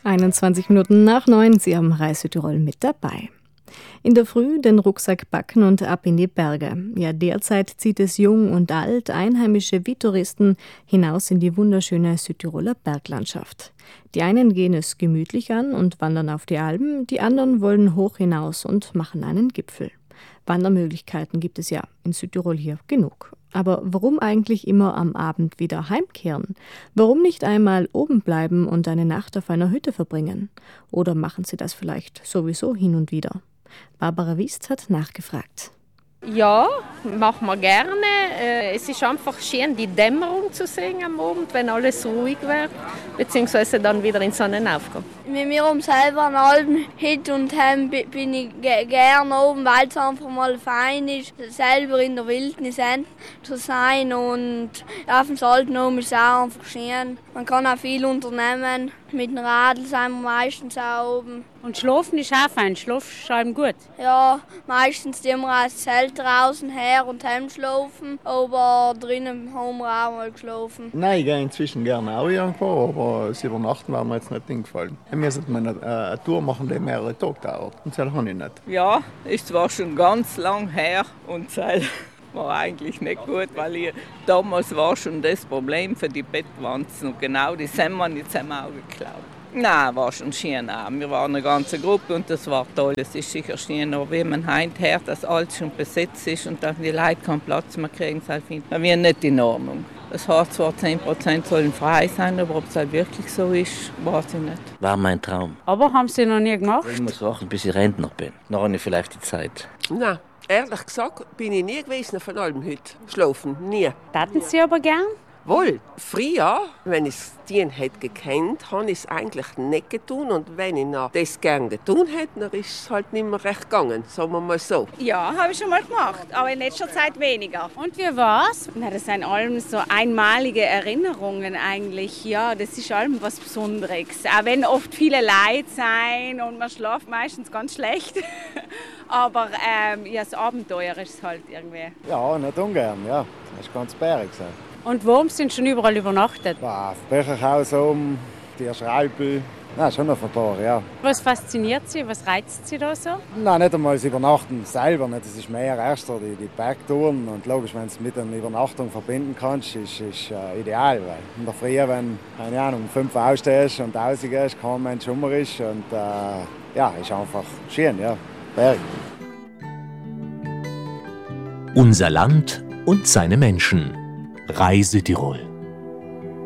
21 Minuten nach 9, Sie haben Reis Südtirol mit dabei. In der Früh den Rucksack packen und ab in die Berge. Ja, derzeit zieht es jung und alt, Einheimische wie Touristen, hinaus in die wunderschöne Südtiroler Berglandschaft. Die einen gehen es gemütlich an und wandern auf die Alpen, die anderen wollen hoch hinaus und machen einen Gipfel. Wandermöglichkeiten gibt es ja in Südtirol hier genug. Aber warum eigentlich immer am Abend wieder heimkehren? Warum nicht einmal oben bleiben und eine Nacht auf einer Hütte verbringen? Oder machen Sie das vielleicht sowieso hin und wieder? Barbara Wiest hat nachgefragt. Ja, machen wir gerne. Es ist einfach schön, die Dämmerung zu sehen am Abend, wenn alles ruhig wird, beziehungsweise dann wieder in Sonnenaufgang. Mit mir selber an Alpen hin und her bin ich gerne oben, weil es einfach mal fein ist, selber in der Wildnis zu sein. Und auf dem Salten oben ist es auch einfach schön. Man kann auch viel unternehmen. Mit dem Radl sind wir meistens auch oben. Und schlafen ist auch fein, schlafen ist gut. Ja, meistens tun wir auch das Zelt draußen her und heimschlafen, aber drinnen haben wir auch mal geschlafen. Nein, ich gehe inzwischen gerne auch irgendwo, aber das Übernachten war mir jetzt nicht hingefallen. Wir sollten eine Tour machen, die mehrere Tage dauert, und das habe ich nicht. Ja, ist zwar schon ganz lang her und das war eigentlich nicht gut, weil damals war schon das Problem für die Bettwanzen und genau die sind wir jetzt auch geklaut. Nein, war schon schön auch. Wir waren eine ganze Gruppe und das war toll. Es ist sicher schön, aber wenn man heute hört, dass alles schon besetzt ist und dass die Leute keinen Platz mehr kriegen, dann wäre nicht in Ordnung. Es hat zwar 10% sollen frei sein, aber ob es halt wirklich so ist, weiß ich nicht. War mein Traum. Aber haben Sie noch nie gemacht? Ich muss warten, bis ich Rentner bin. Noch habe ich vielleicht die Zeit. Nein, ehrlich gesagt bin ich nie gewesen von allem heute. Schlafen, nie. Taten Sie aber gern? Wohl, früher, wenn ich es hätte gekannt, habe ich es eigentlich nicht getan. Und wenn ich noch das gern getan hätte, dann ist es halt nicht mehr recht gegangen, sagen wir mal so. Ja, habe ich schon mal gemacht, aber in letzter Zeit weniger. Und wie war's? Na, das sind allem so einmalige Erinnerungen eigentlich. Ja, das ist allem was Besonderes. Auch wenn oft viele Leute sind und man schläft meistens ganz schlecht. Aber ja, das Abenteuer ist halt irgendwie. Ja, nicht ungern, ja. Das ist ganz bärig. Und wo sind Sie schon überall übernachtet? Auf Becherhaus oben, die Schreibel. Nein, schon noch ein paar, ja. Was fasziniert Sie? Was reizt Sie da so? Nein, nicht einmal das Übernachten selber. Nicht. Das ist mehr erst so die Bergtouren. Und logisch, wenn du es mit einer Übernachtung verbinden kannst, ist ideal. Weil in der Früh, wenn keine Ahnung, um 5 Uhr aufstehst und rausgehst, kein Mensch rum ist. Und ja, ist einfach schön, ja. Berg. Unser Land und seine Menschen. Reis Südtirol.